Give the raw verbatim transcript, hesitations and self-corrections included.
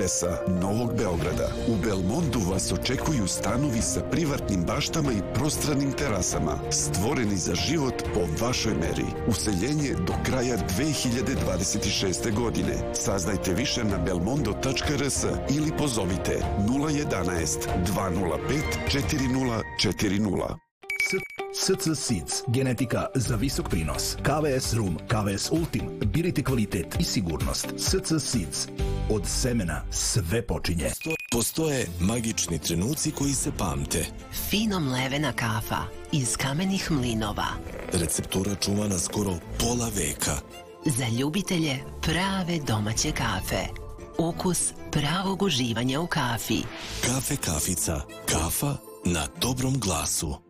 adresa Novog Beograda. U Belmondu vas očekuju stanovi sa privatnim baštama i prostranim terasama, stvoreni za život po vašoj meri. Useljenje do kraja dve hiljade dvadeset šeste. godine. Saznajte više na belmondo tačka r s ili pozovite nula jedanaest dva nula pet četiri nula četiri nula. S C Seeds, genetika za visok prinos. K V S Rum, K V S Ultim, birajte kvalitet i sigurnost. S C Seeds, od semena sve počinje. Postoje magični trenuci koji se pamte. Fino mlevena kafa iz kamenih mlinova. Receptura čuvana skoro pola veka. Za ljubitelje prave domaće kafe. Ukus pravog uživanja u kafi. Kafe Kafica. Kafa na dobrom glasu.